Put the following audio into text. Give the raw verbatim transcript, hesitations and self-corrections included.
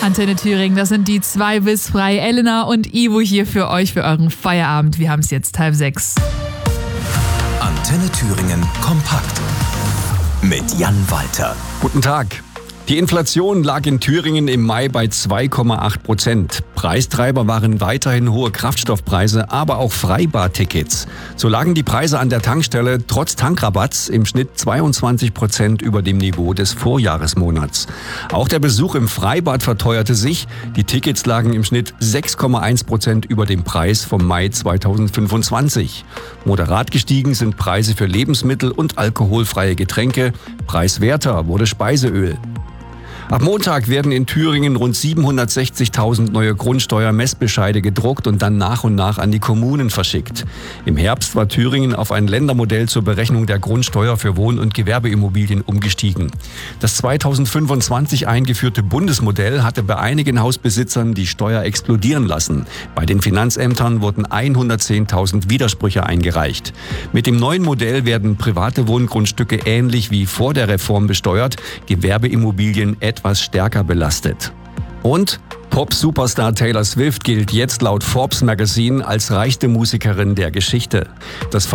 Antenne Thüringen, das sind die zwei bis frei. Elena und Ivo hier für euch für euren Feierabend. Wir haben es jetzt halb sechs. Antenne Thüringen kompakt mit Jan Walter. Guten Tag. Die Inflation lag in Thüringen im Mai bei zwei Komma acht Prozent. Preistreiber waren weiterhin hohe Kraftstoffpreise, aber auch Freibadtickets. So lagen die Preise an der Tankstelle trotz Tankrabatts im Schnitt zweiundzwanzig Prozent über dem Niveau des Vorjahresmonats. Auch der Besuch im Freibad verteuerte sich. Die Tickets lagen im Schnitt sechs Komma eins Prozent über dem Preis vom Mai zweitausendfünfundzwanzig. Moderat gestiegen sind Preise für Lebensmittel und alkoholfreie Getränke. Preiswerter wurde Speiseöl. Ab Montag werden in Thüringen rund siebenhundertsechzigtausend neue Grundsteuermessbescheide gedruckt und dann nach und nach an die Kommunen verschickt. Im Herbst war Thüringen auf ein Ländermodell zur Berechnung der Grundsteuer für Wohn- und Gewerbeimmobilien umgestiegen. Das zweitausendfünfundzwanzig eingeführte Bundesmodell hatte bei einigen Hausbesitzern die Steuer explodieren lassen. Bei den Finanzämtern wurden hundertzehntausend Widersprüche eingereicht. Mit dem neuen Modell werden private Wohngrundstücke ähnlich wie vor der Reform besteuert, Gewerbeimmobilien etwas etwas stärker belastet. Und Pop-Superstar Taylor Swift gilt jetzt laut Forbes Magazine als reichste Musikerin der Geschichte. Das